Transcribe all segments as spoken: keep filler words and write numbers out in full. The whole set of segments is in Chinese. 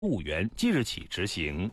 五元即日起执行。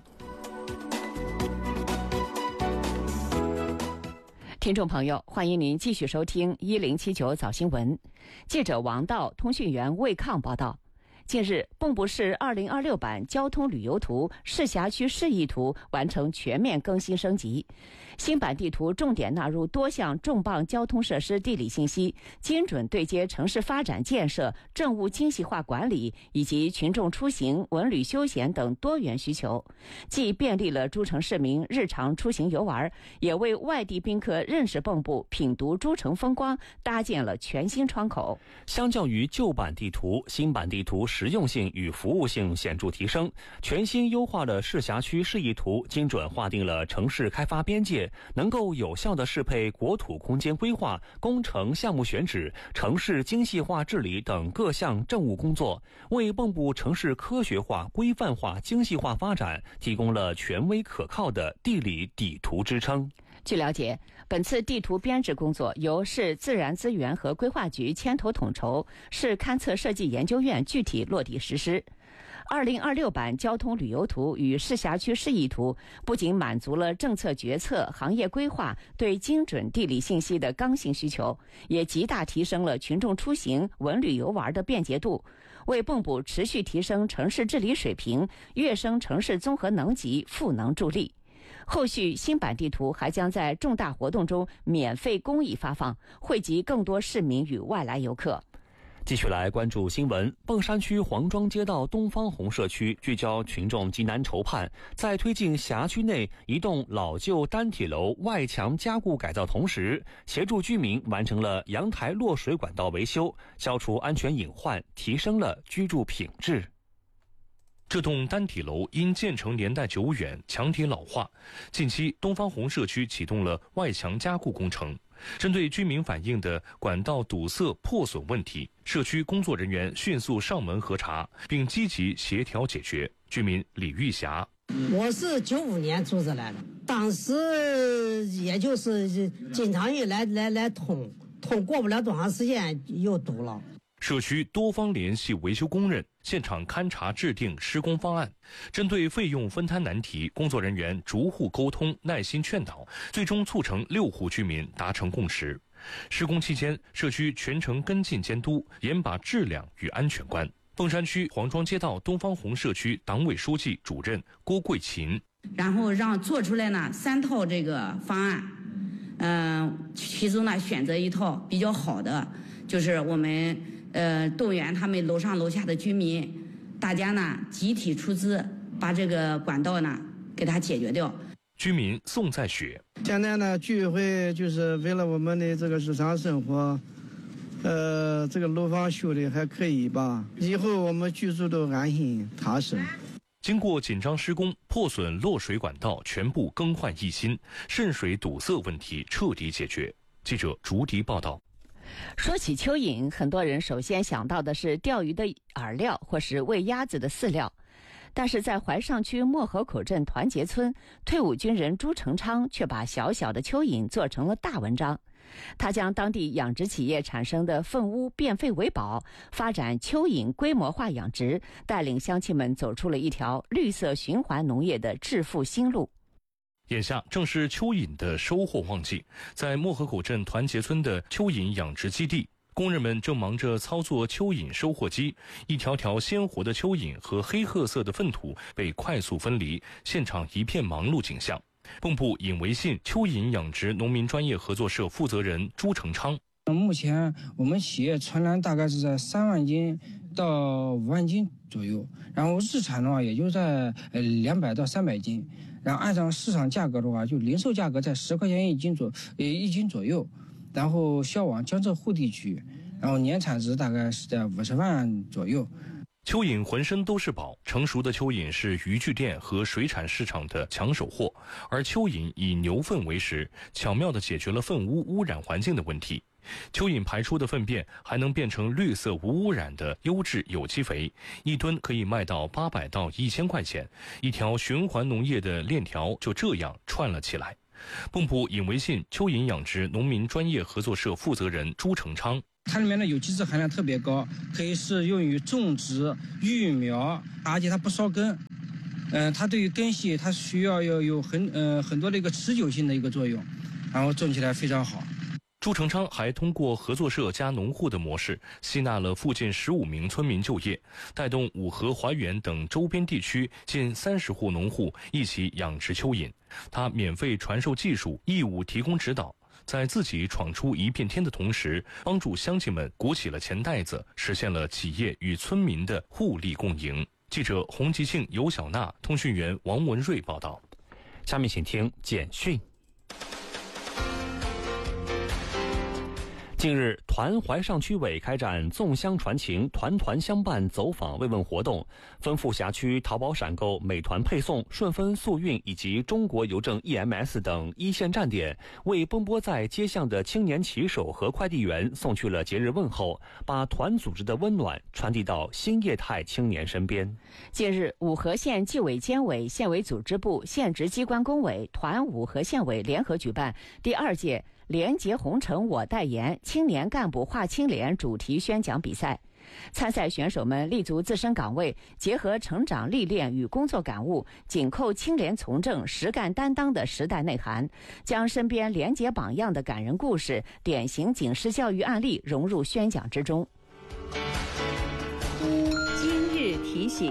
听众朋友，欢迎您继续收听一零七九早新闻。记者王道、通讯员魏抗报道。近日，蚌埠市二零二六版交通旅游图市辖区示意图完成全面更新升级。新版地图重点纳入多项重磅交通设施地理信息，精准对接城市发展建设、政务精细化管理以及群众出行、文旅休闲等多元需求，既便利了诸城市民日常出行游玩，也为外地宾客认识蚌埠、品读诸城风光搭建了全新窗口。 相较于旧版地图，新版地图实用性与服务性显著提升，全新优化的市辖区示意图精准划定了城市开发边界，能够有效地适配国土空间规划、工程项目选址、城市精细化治理等各项政务工作，为蚌埠城市科学化、规范化、精细化发展提供了权威可靠的地理底图支撑。 据了解，本次地图编制工作由市自然资源和规划局牵头统筹，市勘测设计研究院具体落地实施。二零二六版交通旅游图与市辖区示意图不仅满足了政策决策、行业规划对精准地理信息的刚性需求，也极大提升了群众出行、文旅游玩的便捷度，为蚌埠持续提升城市治理水平、跃升城市综合能级赋能助力。后续新版地图还将在重大活动中免费公益发放，惠及更多市民与外来游客。 继续来关注新闻。砀山区黄庄街道东方红社区聚焦群众急难筹盼，在推进辖区内一栋老旧单体楼外墙加固改造同时，协助居民完成了阳台落水管道维修，消除安全隐患，提升了居住品质。 这栋单体楼因建成年代久远，墙体老化，近期东方红社区启动了外墙加固工程。针对居民反映的管道堵塞破损问题，社区工作人员迅速上门核查，并积极协调解决。居民李玉霞： 我是九五年住这来的，当时也就是经常一来来来通通，过不了多长时间又堵了。 社区多方联系维修工人，现场勘查制定施工方案。针对费用分摊难题，工作人员逐户沟通，耐心劝导，最终促成六户居民达成共识。施工期间，社区全程跟进监督，严把质量与安全关。砀山区黄庄街道东方红社区党委书记主任郭桂琴： 然后让做出来呢三套这个方案，嗯、呃，其中呢选择一套比较好的，就是我们呃动员他们楼上楼下的居民，大家呢集体出资，把这个管道呢给它解决掉。 居民宋在雪： 现在呢聚会就是为了我们的这个日常生活，呃，这个楼房修的还可以吧，以后我们居住都安心踏实。 经过紧张施工，破损落水管道全部更换一新，渗水堵塞问题彻底解决。记者竹笛报道。 说起蚯蚓，很多人首先想到的是钓鱼的饵料或是喂鸭子的饲料，但是在怀上区漠河口镇团结村，退伍军人朱成昌却把小小的蚯蚓做成了大文章。他将当地养殖企业产生的粪污变废为宝，发展蚯蚓规模化养殖，带领乡亲们走出了一条绿色循环农业的致富新路。 眼下正是蚯蚓的收获旺季，在漠河口镇团结村的蚯蚓养殖基地，工人们正忙着操作蚯蚓收获机，一条条鲜活的蚯蚓和黑褐色的粪土被快速分离，现场一片忙碌景象。蚌埠引维信蚯蚓养殖农民专业合作社负责人朱成昌： 目前我们企业存栏大概是在三万斤到五万斤左右，然后日产的话也就在呃两百到三百斤，然后按照市场价格的话，就零售价格在十块钱一斤左呃一斤左右，然后销往江浙沪地区，然后年产值大概是在五十万左右。 蚯蚓浑身都是宝，成熟的蚯蚓是渔具店和水产市场的抢手货，而蚯蚓以牛粪为食，巧妙地解决了粪污污染环境的问题。蚯蚓排出的粪便还能变成绿色无污染的优质有机肥，一吨可以卖到八百到一千块钱，一条循环农业的链条就这样串了起来。蚌埠引维信蚯蚓养殖农民专业合作社负责人朱成昌： 它里面的有机质含量特别高，可以是用于种植育苗，而且它不烧根。嗯、呃，它对于根系它需要要有很呃很多的一个持久性的一个作用，然后种起来非常好。 朱成昌还通过合作社加农户的模式，吸纳了附近十五名村民就业，带动五河、怀远等周边地区近三十户农户一起养殖蚯蚓。他免费传授技术，义务提供指导，在自己闯出一片天的同时，帮助乡亲们鼓起了钱袋子，实现了企业与村民的互利共赢。记者洪吉庆、尤小娜，通讯员王文瑞报道。 下面请听简讯。近日，团淮上区委开展纵乡传情、团团相伴走访慰问活动，丰富辖区淘宝闪购、美团配送、顺丰速运以及中国邮政 E M S 等一线站点，为奔波在街巷的青年骑手和快递员送去了节日问候，把团组织的温暖传递到新业态青年身边。 近日，五河县纪委监委、县委组织部、县直机关工委、团五河县委联合举办第二届廉洁红尘我代言青年干部话青联主题宣讲比赛。参赛选手们立足自身岗位，结合成长历练与工作感悟，紧扣青联从政、实干担当的时代内涵，将身边廉洁榜样的感人故事、典型警示教育案例融入宣讲之中。今日提醒。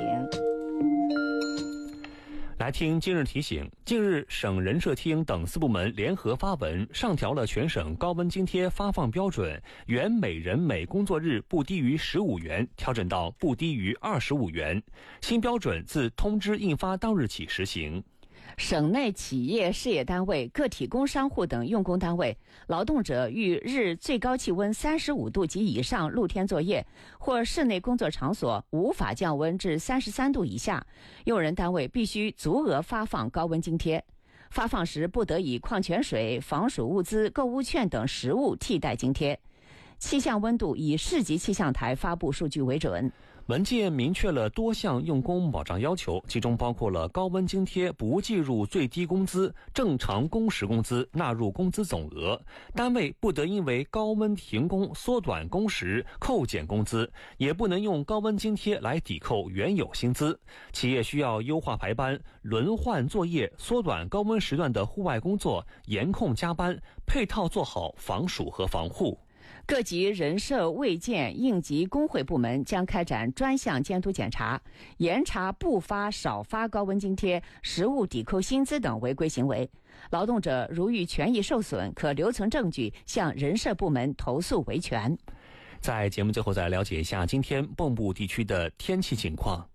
来听今日提醒。近日，省人社厅等四部门联合发文，上调了全省高温津贴发放标准，原每人每工作日不低于十五元，调整到不低于二十五元。新标准自通知印发当日起实行。 省内企业、事业单位、个体工商户等用工单位，劳动者遇日最高气温三十五度及以上露天作业，或室内工作场所无法降温至三十三度以下，用人单位必须足额发放高温津贴。发放时不得以矿泉水、防暑物资、购物券等实物替代津贴。气象温度以市级气象台发布数据为准。 文件明确了多项用工保障要求，其中包括了高温津贴不计入最低工资、正常工时工资纳入工资总额，单位不得因为高温停工缩短工时扣减工资，也不能用高温津贴来抵扣原有薪资。企业需要优化排班、轮换作业，缩短高温时段的户外工作，严控加班，配套做好防暑和防护。 各级人社卫健应急工会部门将开展专项监督检查，严查不发、少发高温津贴、实物抵扣薪资等违规行为。劳动者如遇权益受损，可留存证据向人社部门投诉维权。 在节目最后再了解一下今天蚌埠地区的天气情况。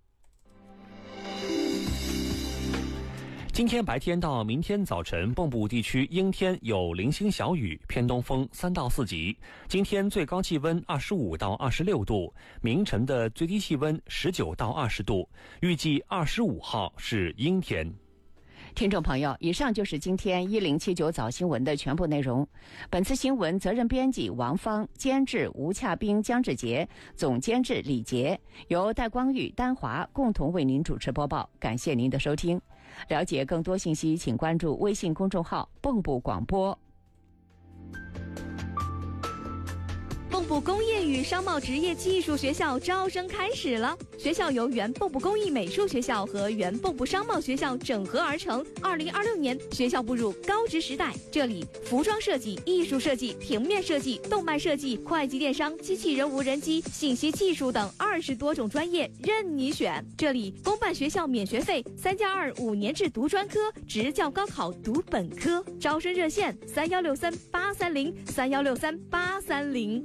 今天白天到明天早晨，蚌埠地区阴天有零星小雨，偏东风三到四级。今天最高气温二十五到二十六度，明晨的最低气温十九到二十度。预计二十五号是阴天。 听众朋友，以上就是今天一零七九早新闻的全部内容。本次新闻责任编辑王芳，监制吴洽斌、江志杰，总监制李杰，由戴光玉、丹华共同为您主持播报。感谢您的收听。了解更多信息，请关注微信公众号“蚌埠广播”。 蚌埠工业与商贸职业技术学校招生开始了，学校由原蚌埠工艺美术学校和原蚌埠商贸学校整合而成。二零二六年，学校步入高职时代，这里服装设计、艺术设计、平面设计、动漫设计、会计电商、机器人无人机、信息技术等二十多种专业任你选。这里公办学校免学费，三加二五年制读专科，职教高考读本科。招生热线：三幺六三八三零三幺六三八三零。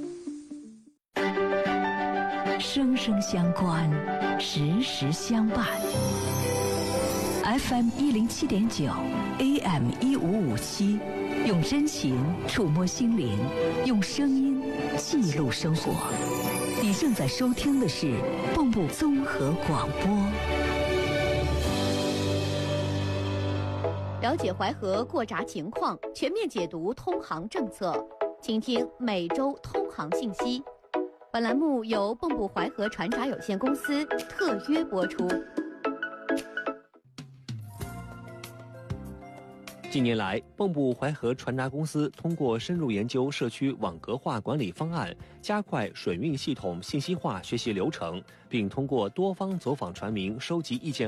生生相关，时时相伴。F M 一零七点九 ，A M 一五五七，用真情触摸心灵，用声音记录生活。你正在收听的是蚌埠综合广播。 了解淮河过闸情况，全面解读通航政策，请听每周通航信息。本栏目由蚌埠淮河船闸有限公司特约播出。 近年来，蚌埠淮河船闸公司通过深入研究社区网格化管理方案，加快水运系统信息化学习流程，并通过多方走访船民收集意见